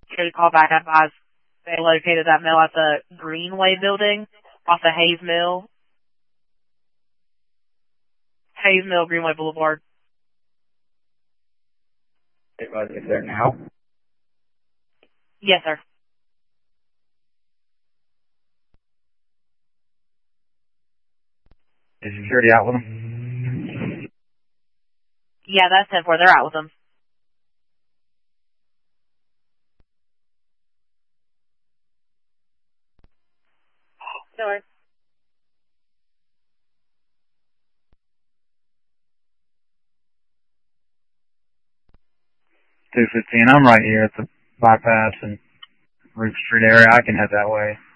Should have called back. I advised they located that mill at the Greenway building off the Hayes Mill. Hayes Mill, Greenway Boulevard. Is there now? Yes, sir. Is security out with them? Yeah, that's 10-4. They're out with them. Sorry. 215. I'm right here at the bypass and Root Street area. I can head that way.